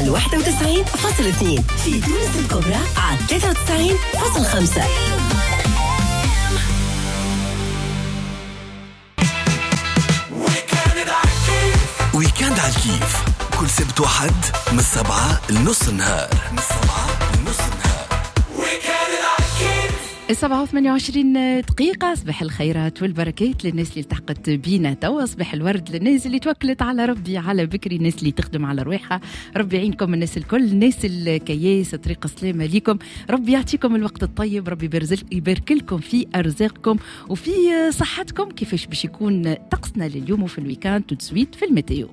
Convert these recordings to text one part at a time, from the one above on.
على 91.2، في تونس الكبرى على 93.5. ويكاند على الكيف كل سبت وحد من 7 لنص النهار. 7:28 دقيقة. صباح الخيرات والبركات للناس اللي التحقت بينا توا. صباح الورد للناس اللي توكلت على ربي على بكري، الناس اللي تخدم على رواحها. ربي يعينكم الناس الكل، الناس الكياس طريق السلامة ليكم. ربي يعطيكم الوقت الطيب، ربي يبارك لكم في أرزاقكم وفي صحتكم. كيفاش باش يكون طقسنا لليوم وفي الويكاند تسويت في الميتيو.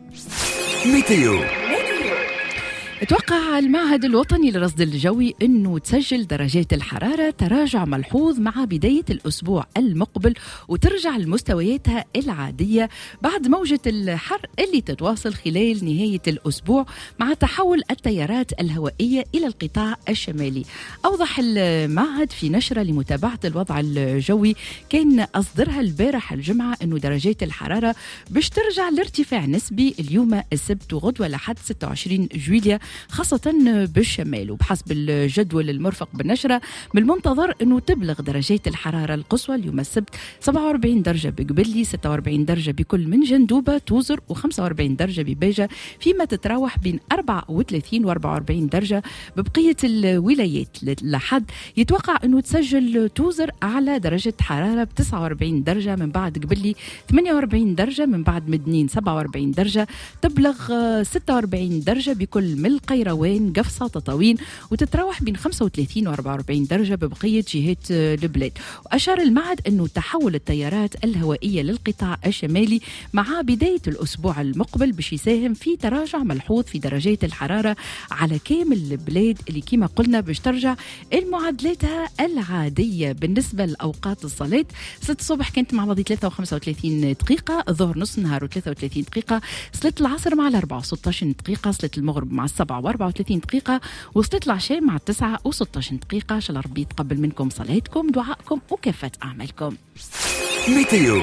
اتوقع المعهد الوطني للرصد الجوي أنه تسجل درجات الحرارة تراجع ملحوظ مع بداية الأسبوع المقبل، وترجع لمستوياتها العادية بعد موجة الحر اللي تتواصل خلال نهاية الأسبوع مع تحول التيارات الهوائية إلى القطاع الشمالي. أوضح المعهد في نشرة لمتابعة الوضع الجوي كان أصدرها البارح الجمعة أنه درجات الحرارة باش ترجع لارتفاع نسبي اليوم السبت وغدوة لحد 26 جويلية خاصة بالشمال. وبحسب الجدول المرفق بالنشرة من المنتظر أنه تبلغ درجات الحرارة القصوى اليوم السبت 47 درجة بقبلي، 46 درجة بكل من جندوبة توزر، و45 درجة بباجة، فيما تتراوح بين 34 و44 درجة ببقية الولايات. لحد يتوقع أنه تسجل توزر أعلى درجة حرارة ب 49 درجة، من بعد قبلي 48 درجة، من بعد مدنين 47 درجة، تبلغ 46 درجة بكل من القيروان، قفصة، تطاوين، وتتراوح بين 35 و 44 درجة ببقية جهات البلاد. وأشار المعهد أنه تحول التيارات الهوائية للقطاع الشمالي مع بداية الأسبوع المقبل باش يساهم في تراجع ملحوظ في درجات الحرارة على كامل البلاد اللي كما قلنا باش ترجع المعدلاتها العادية. بالنسبة لأوقات الصلاة، 6 الصبح كانت مع بعض 3 و35 دقيقة، الظهر نص نهار و33 دقيقة، صلاة العصر مع 4 و16 دقيقة، صلاة المغرب مع 7 و34 دقيقة، وصلت العشاء مع 9 و16 دقيقة. إن شاء الله ربي يتقبل منكم صلاتكم، دعائكم وكافة أعمالكم. ميتيو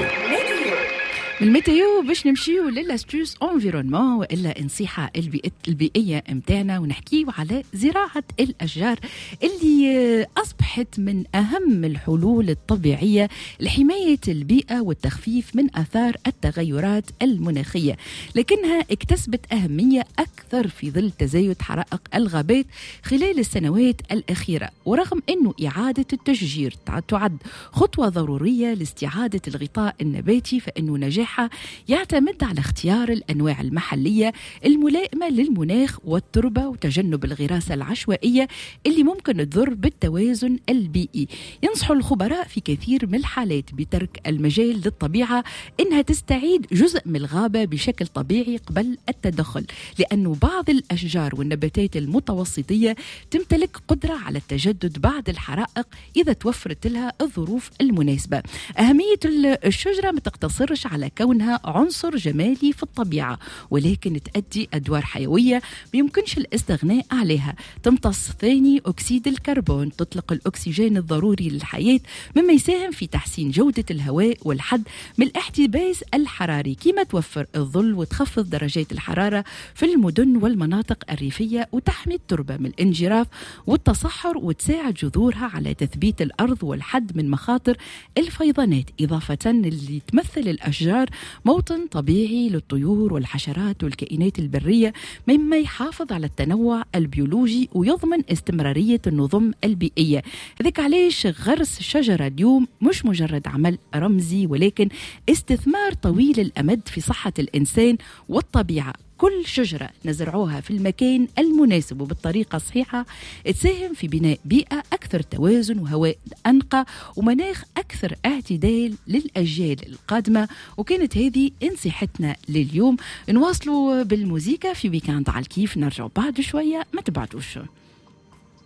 الميتيو باش نمشيو للاستوس انفيرونمون والا نصيحه البيئيه متاعنا، ونحكيو على زراعه الاشجار اللي اصبحت من اهم الحلول الطبيعيه لحمايه البيئه والتخفيف من اثار التغيرات المناخيه، لكنها اكتسبت اهميه اكثر في ظل تزايد حرائق الغابات خلال السنوات الاخيره. ورغم انه اعاده التشجير تعد خطوه ضروريه لاستعاده الغطاء النباتي، فانه نجاح يعتمد على اختيار الأنواع المحلية الملائمة للمناخ والتربة وتجنب الغراسة العشوائية اللي ممكن تضر بالتوازن البيئي. ينصح الخبراء في كثير من الحالات بترك المجال للطبيعة إنها تستعيد جزء من الغابة بشكل طبيعي قبل التدخل، لأنه بعض الأشجار والنباتات المتوسطية تمتلك قدرة على التجدد بعد الحرائق إذا توفرت لها الظروف المناسبة. أهمية الشجرة ما تقتصرش على كونها عنصر جمالي في الطبيعة، ولكن تؤدي أدوار حيوية ما يمكنش الاستغناء عليها. تمتص ثاني أكسيد الكربون، تطلق الأكسجين الضروري للحياة، مما يساهم في تحسين جودة الهواء والحد من الاحتباس الحراري، كما توفر الظل وتخفض درجات الحرارة في المدن والمناطق الريفية، وتحمي التربة من الانجراف والتصحر، وتساعد جذورها على تثبيت الأرض والحد من مخاطر الفيضانات. إضافة اللي تمثل الأشجار موطن طبيعي للطيور والحشرات والكائنات البرية، مما يحافظ على التنوع البيولوجي ويضمن استمرارية النظم البيئية. هذاك علاش غرس شجرة اليوم مش مجرد عمل رمزي، ولكن استثمار طويل الأمد في صحة الإنسان والطبيعة. كل شجرة نزرعوها في المكان المناسب وبالطريقة الصحيحة تساهم في بناء بيئة أكثر توازن وهواء أنقى ومناخ أكثر اعتدال للأجيال القادمة. وكانت هذه نصيحتنا لليوم. نواصلوا بالموسيقى في ويكاند على الكيف، نرجع بعد شوية، ما تبعدوش.